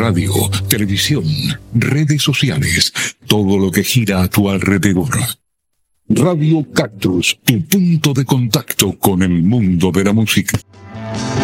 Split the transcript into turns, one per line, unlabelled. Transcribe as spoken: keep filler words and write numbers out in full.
radio, televisión, redes sociales, todo lo que gira a tu alrededor. Radio Cactus, tu punto de contacto con el mundo de la música.